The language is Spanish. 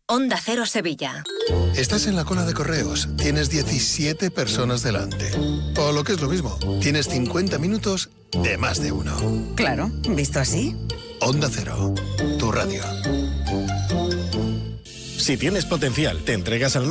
Onda Cero Sevilla. Estás en la cola de correos, tienes 17 personas delante. O lo que es lo mismo, tienes 50 minutos de más de uno. Claro, visto así. Onda Cero, tu radio. Si tienes potencial, te entregas al